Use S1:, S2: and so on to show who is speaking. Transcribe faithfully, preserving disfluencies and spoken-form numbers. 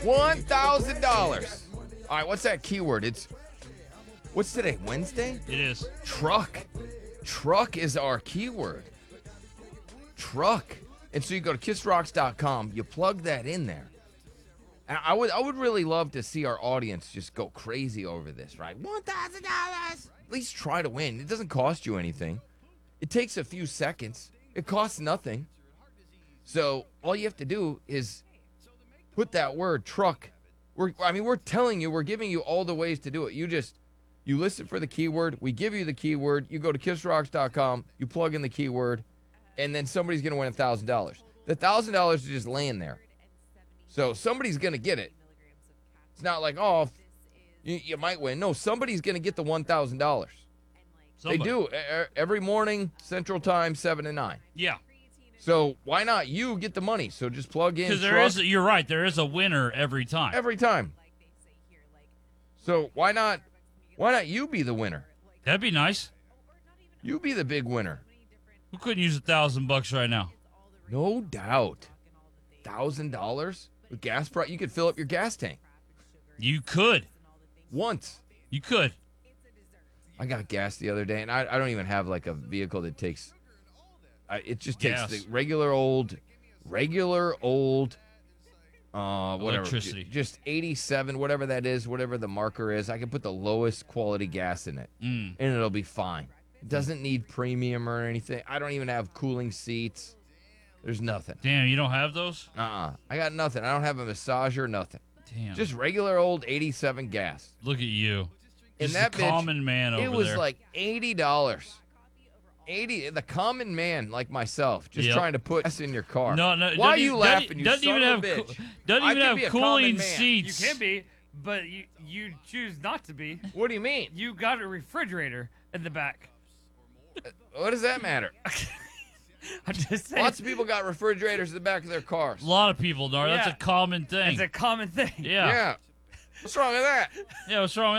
S1: one thousand dollars. All right, what's that keyword? It's, what's today, Wednesday?
S2: It is.
S1: Truck. Truck is our keyword. Truck. And so you go to kiss rocks dot com, you plug that in there. And I would I would really love to see our audience just go crazy over this, right? one thousand dollars. At least try to win. It doesn't cost you anything. It takes a few seconds. It costs nothing. So all you have to do is put that word truck. We're, I mean, we're telling you, we're giving you all the ways to do it. You just, you listen for the keyword. We give you the keyword. You go to kiss rocks dot com. You plug in the keyword. And then somebody's going to win one thousand dollars. The one thousand dollars is just laying there. So somebody's going to get it. It's not like, oh, you, you might win. No, somebody's going to get the one thousand dollars. They do. E- Every morning, Central Time, seven to nine.
S2: Yeah.
S1: So why not you get the money? So just plug in.
S2: Because there is, you're right, there is a winner every time.
S1: Every time. So why not, why not you be the winner?
S2: That'd be nice.
S1: You be the big winner.
S2: Who couldn't use a thousand bucks right now?
S1: No doubt. Thousand dollars with gas price, you could fill up your gas tank.
S2: You could.
S1: Once.
S2: You could.
S1: I got gas the other day, and I, I don't even have like a vehicle that takes. I, it just takes
S2: Gas.
S1: the regular old, regular old, uh, whatever.
S2: Electricity.
S1: j- Just eighty-seven, whatever that is, whatever the marker is. I can put the lowest quality gas in it,
S2: Mm.
S1: and it'll be fine. It doesn't need premium or anything. I don't even have cooling seats. There's nothing.
S2: Damn, you don't have those?
S1: Uh-uh. I got nothing. I don't have a massager, nothing.
S2: Damn.
S1: Just regular old eighty-seven gas.
S2: Look at you.
S1: And
S2: Just
S1: that
S2: the
S1: bitch,
S2: common man over
S1: it was
S2: there.
S1: like eighty dollars. eighty the common man like myself, just
S2: Yep.
S1: trying to put us in your car.
S2: No, no.
S1: Why are
S2: doesn't
S1: you
S2: even-
S1: laughing,
S2: Doesn't,
S1: you
S2: doesn't
S1: son
S2: even
S1: of
S2: have
S1: a
S2: coo-
S1: bitch?
S2: doesn't
S1: I
S2: even
S1: could
S2: have
S1: be a
S2: cooling
S1: common man.
S3: You
S2: seats.
S3: can be, but you you choose not to be.
S1: What do you mean?
S3: You got a refrigerator in the back.
S1: What does that matter?
S3: I'm just saying.
S1: Lots of people got refrigerators in the back of their cars.
S2: A lot of people, Dar. That's
S3: Yeah.
S2: a common thing.
S3: It's a common thing.
S2: yeah.
S1: Yeah. What's wrong with that?
S2: Yeah, what's wrong